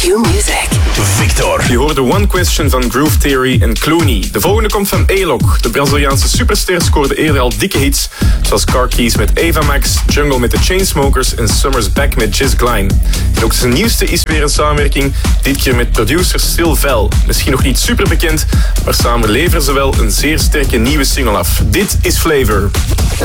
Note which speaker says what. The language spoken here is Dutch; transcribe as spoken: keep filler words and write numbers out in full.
Speaker 1: Q-Music.
Speaker 2: Victor.
Speaker 3: Je hoorde One Question van Groove Theory en Clooney. De volgende komt van A-Lock. De Braziliaanse superster scoorde eerder al dikke hits, zoals Car Keys met Ava Max, Jungle met The Chainsmokers en Summer's Back met Jizz Glein. En ook zijn nieuwste is weer een samenwerking, dit keer met producer Sil Vel. Misschien nog niet super bekend, maar samen leveren ze wel een zeer sterke nieuwe single af. Dit is Flavor.